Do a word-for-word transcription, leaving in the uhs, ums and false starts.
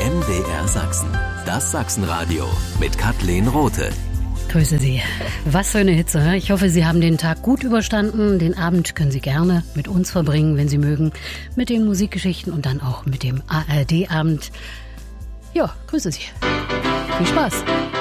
M D R Sachsen. Das Sachsenradio mit Kathleen Rothe. Grüße Sie. Was für eine Hitze. Ich hoffe, Sie haben den Tag gut überstanden. Den Abend können Sie gerne mit uns verbringen, wenn Sie mögen. Mit den Musikgeschichten und dann auch mit dem A R D-Abend. Ja, grüße Sie. Viel Spaß.